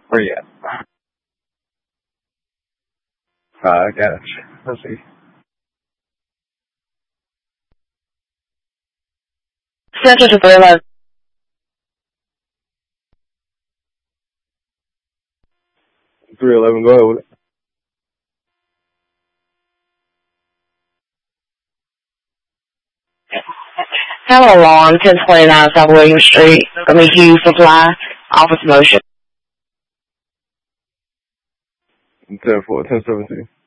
Where you at? I got it. Let's see. Center to 311. 311, go ahead with it. Hello, Lawn, 1029 South William Street. Hughes Supply, Office Motion. 10-4, 10-17.